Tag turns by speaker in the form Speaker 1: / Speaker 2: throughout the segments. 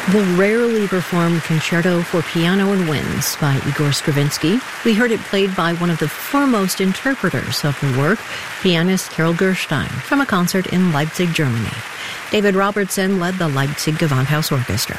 Speaker 1: The rarely performed Concerto for Piano and Winds by Igor Stravinsky. We heard it played by one of the foremost interpreters of the work, pianist Carol Gerstein, from a concert in Leipzig, Germany. David Robertson led the Leipzig Gewandhaus Orchestra.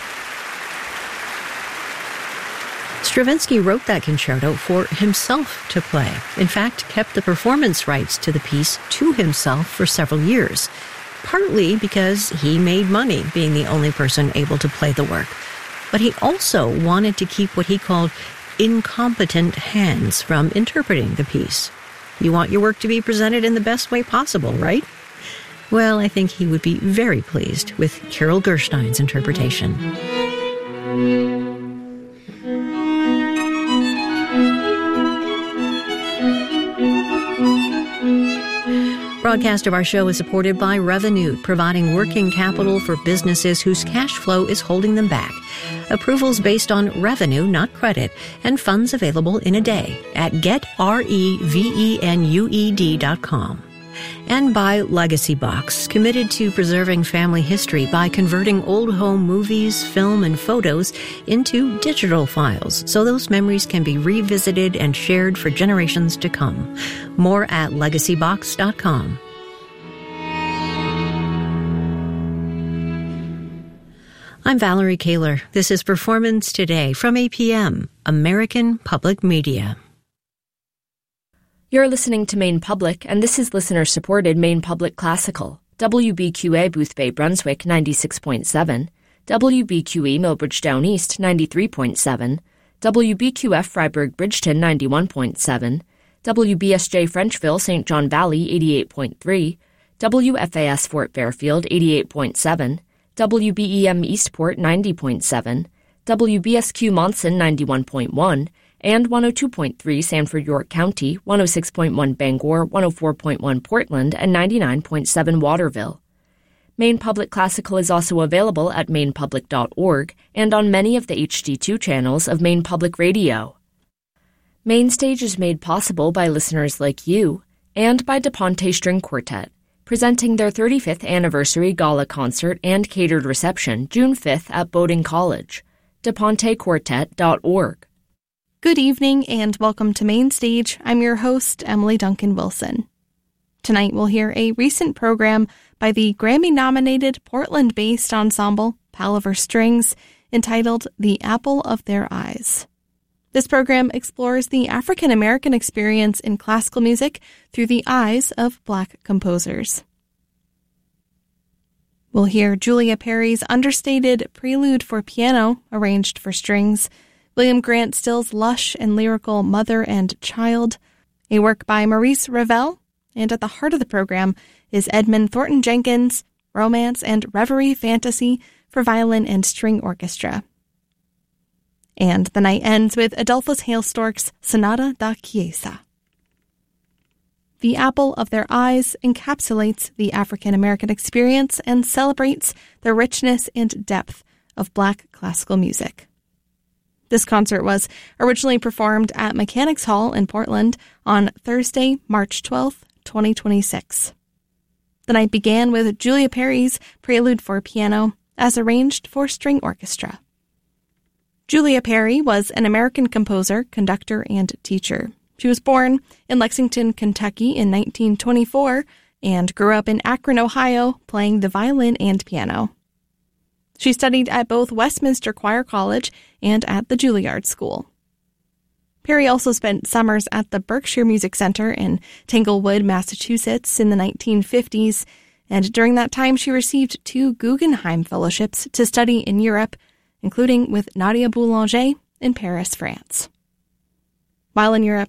Speaker 1: Stravinsky wrote that concerto for himself to play. In fact, kept the performance rights to the piece to himself for several years. Partly because he made money being the only person able to play the work. But he also wanted to keep what he called incompetent hands from interpreting the piece. You want your work to be presented in the best way possible, right? Well, I think he would be very pleased with Carol Gerstein's interpretation. Broadcast of our show is supported by Revolut, providing working capital for businesses whose cash flow is holding them back. Approvals based on revenue, not credit, and funds available in a day at getrevenued.com. And by Legacy Box, committed to preserving family history by converting old home movies, film, and photos into digital files so those memories can be revisited and shared for generations to come. More at legacybox.com. I'm Valerie Kaler. This is Performance Today from APM, American Public Media.
Speaker 2: You're listening to Maine Public, and this is listener-supported Maine Public Classical. WBQA Boothbay Brunswick 96.7, WBQE Millbridge-Down East 93.7, WBQF Freiburg Bridgeton 91.7, WBSJ Frenchville St. John Valley 88.3, WFAS Fort Fairfield 88.7, WBEM Eastport 90.7, WBSQ Monson 91.1, and 102.3 Sanford York County, 106.1 Bangor, 104.1 Portland, and 99.7 Waterville. Maine Public Classical is also available at mainepublic.org and on many of the HD2 channels of Maine Public Radio. Maine Stage is made possible by listeners like you and by DePonte String Quartet, presenting their 35th anniversary gala concert and catered reception June 5th at Bowdoin College. DePonteQuartet.org.
Speaker 3: Good evening and welcome to Maine Stage. I'm your host, Emily Duncan Wilson. Tonight we'll hear a recent program by the Grammy-nominated Portland-based ensemble Palaver Strings entitled The Apple of Their Eyes. This program explores the African-American experience in classical music through the eyes of Black composers. We'll hear Julia Perry's understated Prelude for Piano, arranged for strings, William Grant Still's lush and lyrical Mother and Child, a work by Maurice Ravel, and at the heart of the program is Edmund Thornton Jenkins' Romance and Reverie Fantasy for Violin and String Orchestra. And the night ends with Adolphus Hailstork's Sonata da Chiesa. The Apple of Their Eyes encapsulates the African-American experience and celebrates the richness and depth of Black classical music. This concert was originally performed at Mechanics Hall in Portland on Thursday, March 12, 2026. The night began with Julia Perry's Prelude for Piano as arranged for string orchestra. Julia Perry was an American composer, conductor, and teacher. She was born in Lexington, Kentucky in 1924 and grew up in Akron, Ohio, playing the violin and piano. She studied at both Westminster Choir College and at the Juilliard School. Perry also spent summers at the Berkshire Music Center in Tanglewood, Massachusetts in the 1950s, and during that time she received 2 Guggenheim Fellowships to study in Europe, including with Nadia Boulanger in Paris, France. While in Europe,